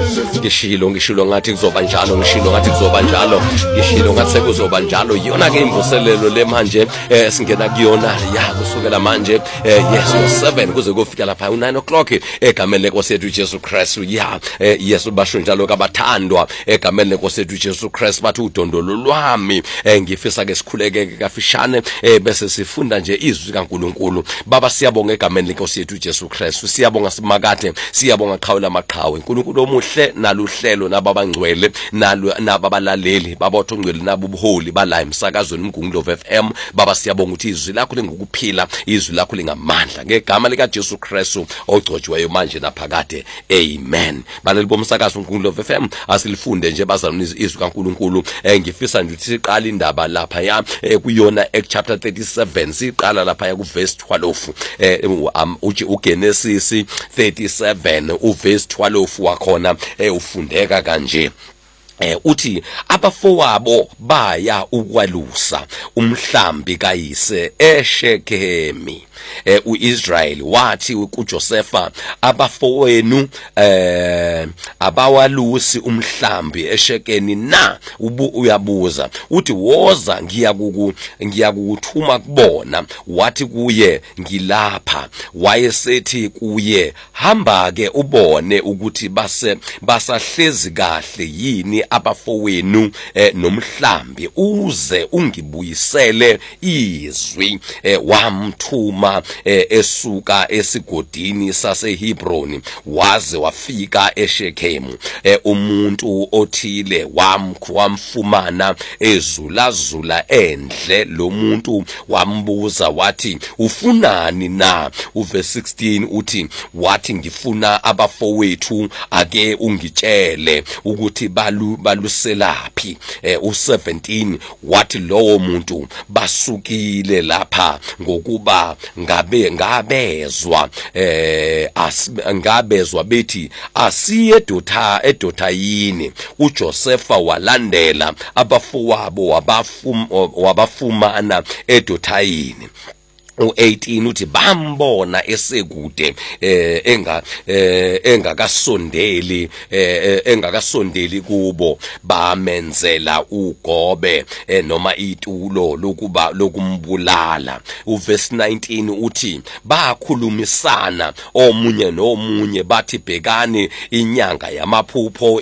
ngishilo ngathi kuzoba njalo, ngishilo ngathi kuzoba njalo, ngishilo ngathi sekuzoba njalo. Yona ke imvuselelo le manje singena kuyona ya kusukela manje yes 7 kuze kufika lapha u9 o'clock egameni lenkosi yethu Jesu Kristu. Ya Yesu basho njalo kabathandwa egameni lenkosi yethu Jesu Kristu bathi udondolo lwami. Ngifisa ke sikhuleke kafishane bese sifunda nje izwi kaNkuluNkulu. Baba siyabonga egameni lenkosi yethu Jesu Kristu, siyabonga simakade, siyabonga qhawula amaqhawe. uNkulunkulu omuhle naluhlelo nababangcwele nababalaleli babotho ngcwele nabubuholi bala emsakazweni uMgungundlovu FM. Baba siyabonga ukuthi izwi lakho lingukuphila, izwi lakho lingamandla, ngegama lika Jesu Kristu ogcotshiweyo manje naphakade. Amen. Baleli bomsakazo uMgungundlovu FM asilifunde nje bazalwane izwi kaNkuluNkulu. Ngifisa nje ukuthi siqala indaba lapha ya kuyona chapter 37, siqala lapha ya ku verse 12. uGenesis 37 uverse 12 wakhona ufundeka kanje. Uthi abafowabo baya ukwalusa umhlambi kayise eShekemi. uIsrael wathi kuJosefa, abafowenu abawalusi umhlambi eShekeni na? Uyabuza uthi woza ngiyakuthuma kubona. Wathi kuye ngilapha. Wayesethi kuye, hamba ke ubone ukuthi basahlezi kahle yini abafowenu nomhlambi, uze ungibuyisele izwi. Wamthuma esuka esigodini saseHebroni waze wafika eShekemu. Umuntu othile wamfumana ezulazula endle. Lo muntu wambuza wathi, ufunani na? Uverse 16 uthi, wathi ngifuna abafowethu, ake ungitshele ukuthi baluselaphi. U17 wathi lowo muntu basukile lapha ngokuba ngabezwa bethi asiye edothayini. uJosefa walandela abafowabo wabafumana edothayini. U18 uthi bambona esekude engakasondeli kubo, bamenzela ugobe noma itulo lokumbulala. Uverse 19 uthi bakhulumisana omunye nomunye bathi, bhekani inyanga yamaphupho